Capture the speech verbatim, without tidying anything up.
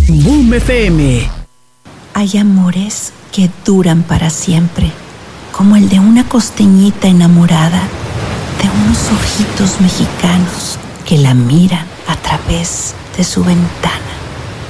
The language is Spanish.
Boom F M. Hay amores que duran para siempre, como el de una costeñita enamorada de unos ojitos mexicanos que la miran a través de su ventana.